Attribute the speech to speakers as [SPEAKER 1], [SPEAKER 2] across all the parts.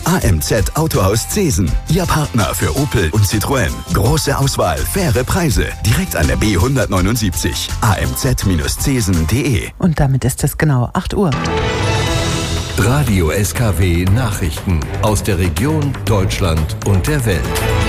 [SPEAKER 1] AMZ Autohaus Zesen. Ihr Partner für Opel und Citroën. Große Auswahl, faire Preise. Direkt an der B179. amz-zesen.de.
[SPEAKER 2] Und damit ist es genau 8 Uhr.
[SPEAKER 3] Radio SKW Nachrichten aus der Region, Deutschland und der Welt.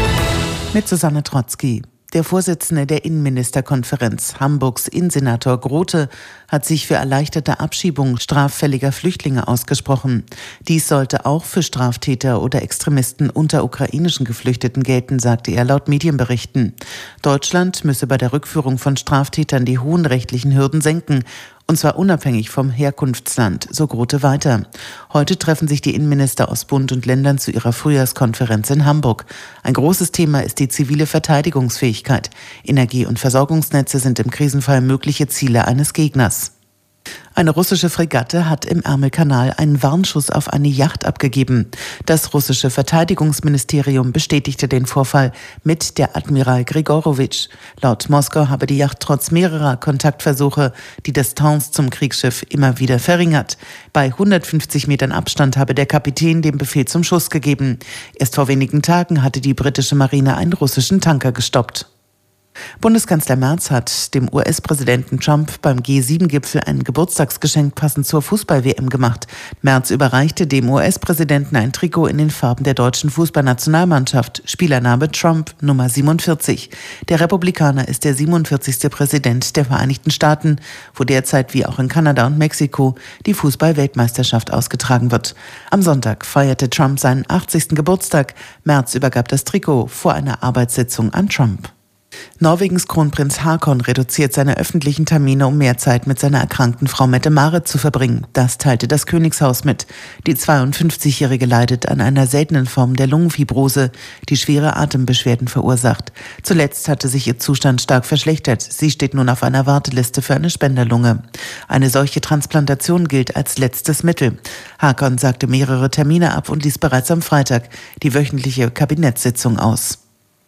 [SPEAKER 2] Mit Susanne Trotzki. Der Vorsitzende der Innenministerkonferenz, Hamburgs Innensenator Grote, hat sich für erleichterte Abschiebung straffälliger Flüchtlinge ausgesprochen. Dies sollte auch für Straftäter oder Extremisten unter ukrainischen Geflüchteten gelten, sagte er laut Medienberichten. Deutschland müsse bei der Rückführung von Straftätern die hohen rechtlichen Hürden senken, und zwar unabhängig vom Herkunftsland, so Grote weiter. Heute treffen sich die Innenminister aus Bund und Ländern zu ihrer Frühjahrskonferenz in Hamburg. Ein großes Thema ist die zivile Verteidigungsfähigkeit. Energie- und Versorgungsnetze sind im Krisenfall mögliche Ziele eines Gegners. Eine russische Fregatte hat im Ärmelkanal einen Warnschuss auf eine Yacht abgegeben. Das russische Verteidigungsministerium bestätigte den Vorfall mit der Admiral Grigorowitsch. Laut Moskau habe die Yacht trotz mehrerer Kontaktversuche die Distanz zum Kriegsschiff immer wieder verringert. Bei 150 Metern Abstand habe der Kapitän den Befehl zum Schuss gegeben. Erst vor wenigen Tagen hatte die britische Marine einen russischen Tanker gestoppt. Bundeskanzler Merz hat dem US-Präsidenten Trump beim G7-Gipfel ein Geburtstagsgeschenk passend zur Fußball-WM gemacht. Merz überreichte dem US-Präsidenten ein Trikot in den Farben der deutschen Fußballnationalmannschaft. Spielername Trump, Nummer 47. Der Republikaner ist der 47. Präsident der Vereinigten Staaten, wo derzeit wie auch in Kanada und Mexiko die Fußball-Weltmeisterschaft ausgetragen wird. Am Sonntag feierte Trump seinen 80. Geburtstag. Merz übergab das Trikot vor einer Arbeitssitzung an Trump. Norwegens Kronprinz Haakon reduziert seine öffentlichen Termine, um mehr Zeit mit seiner erkrankten Frau Mette-Marit zu verbringen. Das teilte das Königshaus mit. Die 52-Jährige leidet an einer seltenen Form der Lungenfibrose, die schwere Atembeschwerden verursacht. Zuletzt hatte sich ihr Zustand stark verschlechtert. Sie steht nun auf einer Warteliste für eine Spenderlunge. Eine solche Transplantation gilt als letztes Mittel. Haakon sagte mehrere Termine ab und ließ bereits am Freitag die wöchentliche Kabinettssitzung aus.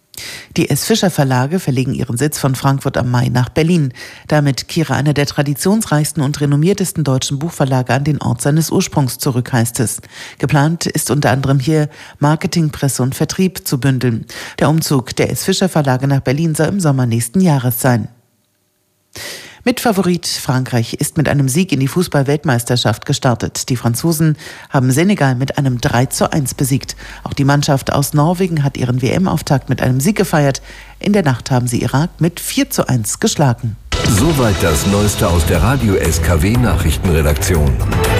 [SPEAKER 2] Die S. Fischer Verlage verlegen ihren Sitz von Frankfurt am Main nach Berlin. Damit kehre einer der traditionsreichsten und renommiertesten deutschen Buchverlage an den Ort seines Ursprungs zurück, heißt es. Geplant ist unter anderem hier Marketing, Presse und Vertrieb zu bündeln. Der Umzug der S. Fischer Verlage nach Berlin soll im Sommer nächsten Jahres sein. Mitfavorit Frankreich ist mit einem Sieg in die Fußball-Weltmeisterschaft gestartet. Die Franzosen haben Senegal mit einem 3:1 besiegt. Auch die Mannschaft aus Norwegen hat ihren WM-Auftakt mit einem Sieg gefeiert. In der Nacht haben sie Irak mit 4:1 geschlagen.
[SPEAKER 3] Soweit das Neueste aus der Radio SKW Nachrichtenredaktion.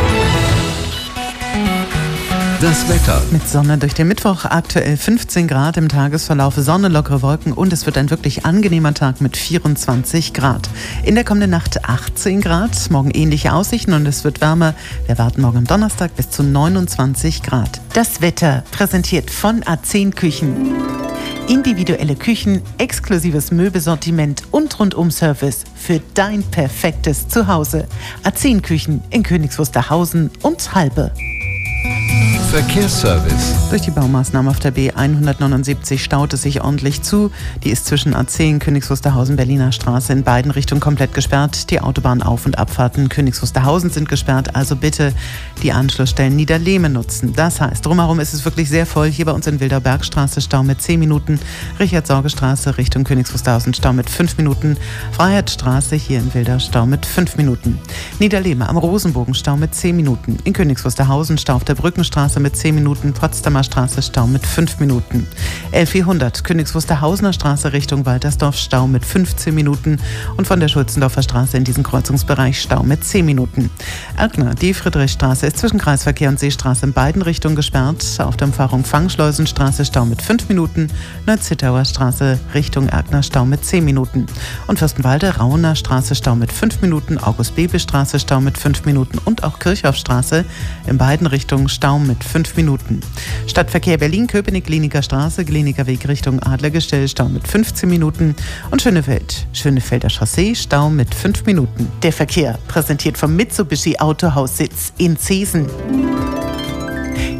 [SPEAKER 3] Das Wetter.
[SPEAKER 2] Mit Sonne durch den Mittwoch, aktuell 15 Grad im Tagesverlauf, Sonne, lockere Wolken und es wird ein wirklich angenehmer Tag mit 24 Grad. In der kommenden Nacht 18 Grad, morgen ähnliche Aussichten und es wird wärmer. Wir warten morgen am Donnerstag bis zu 29 Grad. Das Wetter präsentiert von A10 Küchen. Individuelle Küchen, exklusives Möbelsortiment und Rundum-Service für dein perfektes Zuhause. A10 Küchen in Königs Wusterhausen und Halbe.
[SPEAKER 3] Verkehrsservice.
[SPEAKER 2] Durch die Baumaßnahmen auf der B179 staut es sich ordentlich zu. Die ist zwischen A10 Königs Wusterhausen Berliner Straße in beiden Richtungen komplett gesperrt. Die Autobahn-Auf- und Abfahrten Königs Wusterhausen sind gesperrt, also bitte die Anschlussstellen Niederlehme nutzen. Das heißt, drumherum ist es wirklich sehr voll. Hier bei uns in Wilder-Bergstraße Stau mit 10 Minuten, Richard-Sorge-Straße Richtung Königs Wusterhausen Stau mit 5 Minuten, Freiheitsstraße hier in Wilder Stau mit 5 Minuten, Niederlehme am Rosenbogen Stau mit 10 Minuten, in Königs Wusterhausen Stau auf der Brückenstraße mit 10 Minuten, Potsdamer Straße Stau mit 5 Minuten. L400 Königs Wusterhausener Straße Richtung Waltersdorf Stau mit 15 Minuten und von der Schulzendorfer Straße in diesen Kreuzungsbereich Stau mit 10 Minuten. Erkner, die Friedrichstraße ist zwischen Kreisverkehr und Seestraße in beiden Richtungen gesperrt. Auf der Umfahrung Fangschleusenstraße Stau mit 5 Minuten, Neu-Zittauer Straße Richtung Erkner Stau mit 10 Minuten und Fürstenwalde Rauner Straße Stau mit 5 Minuten, August-Bebel-Straße Stau mit 5 Minuten und auch Kirchhoffstraße in beiden Richtungen Stau mit 5 Minuten. Stadtverkehr Berlin-Köpenick, Gleniker Straße, Gleniker Weg Richtung Adlergestell, Stau mit 15 Minuten und Schönefelder Chaussee, Stau mit 5 Minuten. Der Verkehr präsentiert vom Mitsubishi Autohaus Sitz in Zesen.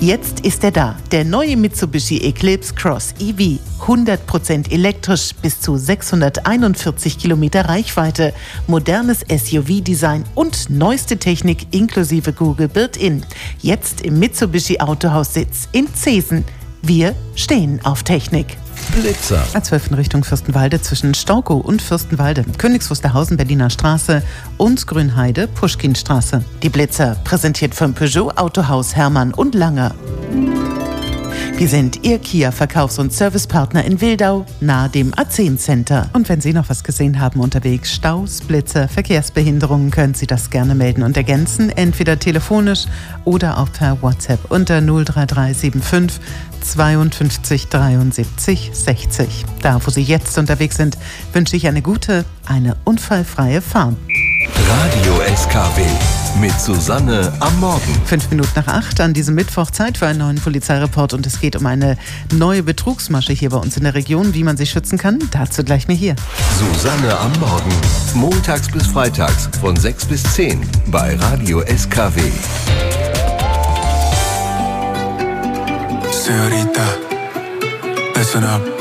[SPEAKER 2] Jetzt ist er da, der neue Mitsubishi Eclipse Cross EV. 100% elektrisch, bis zu 641 Kilometer Reichweite, modernes SUV-Design und neueste Technik inklusive Google Built-in. Jetzt im Mitsubishi Autohaus-Sitz in Zeesen. Wir stehen auf Technik.
[SPEAKER 3] Blitzer.
[SPEAKER 2] A12 in Richtung Fürstenwalde zwischen Staukow und Fürstenwalde, Königs Wusterhausen, Berliner Straße und Grünheide, Puschkinstraße. Die Blitzer präsentiert vom Peugeot Autohaus Hermann und Langer. Wir sind Ihr Kia-Verkaufs- und Servicepartner in Wildau, nahe dem A10 Center. Und wenn Sie noch was gesehen haben unterwegs, Staus, Blitzer, Verkehrsbehinderungen, können Sie das gerne melden und ergänzen, entweder telefonisch oder auch per WhatsApp unter 03375 52 73 60. Da, wo Sie jetzt unterwegs sind, wünsche ich eine gute, eine unfallfreie Fahrt.
[SPEAKER 3] Radio SKW mit Susanne am Morgen.
[SPEAKER 2] 7:05 an diesem Mittwoch, Zeit für einen neuen Polizeireport und es geht um eine neue Betrugsmasche hier bei uns in der Region. Wie man sich schützen kann, dazu gleich mehr hier.
[SPEAKER 3] Susanne am Morgen. Montags bis freitags von 6 bis 10 bei Radio SKW.
[SPEAKER 4] Señorita, listen up.